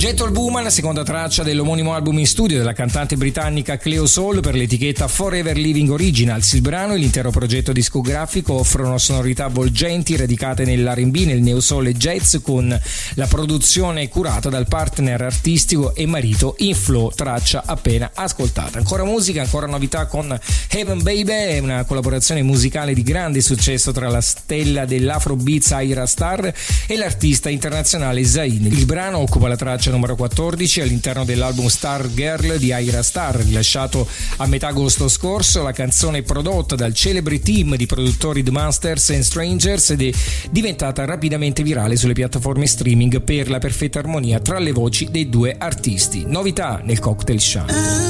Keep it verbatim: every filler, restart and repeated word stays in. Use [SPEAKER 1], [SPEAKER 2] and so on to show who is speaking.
[SPEAKER 1] Gentle Woman, seconda traccia dell'omonimo album in studio della cantante britannica Cleo Sol per l'etichetta Forever Living Originals. Il brano e l'intero progetto discografico offrono sonorità avvolgenti radicate nell'R and B, nel neo soul e jazz, con la produzione curata dal partner artistico e marito In Flow, traccia appena ascoltata. Ancora musica, ancora novità con Heaven Baby, una collaborazione musicale di grande successo tra la stella dell'Afrobeats Ayra Starr e l'artista internazionale Zayn. Il brano occupa la traccia numero quattordici all'interno dell'album Star Girl di Ayra Starr, rilasciato a metà agosto scorso. La canzone è prodotta dal celebre team di produttori The Masters and Strangers ed è diventata rapidamente virale sulle piattaforme streaming per la perfetta armonia tra le voci dei due artisti. Novità nel Cocktail Shine.